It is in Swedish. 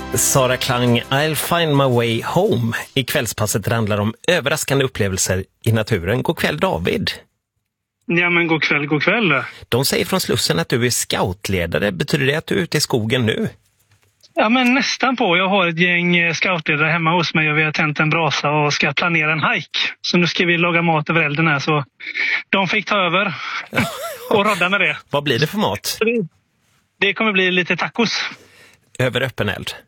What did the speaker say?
Sara Klang, I'll find my way home. I kvällspasset handlar om överraskande upplevelser i naturen. God kväll David. Ja men god kväll. De säger från Slussen att du är scoutledare. Betyder det att du är ute i skogen nu? Ja men nästan på. Jag har ett gäng scoutledare hemma hos mig och vi har tänt en brasa och ska planera en hike. Så nu ska vi laga mat över elden här så de fick ta över och rodda med det. Vad blir det för mat? Det kommer bli lite tacos. Över öppen eld?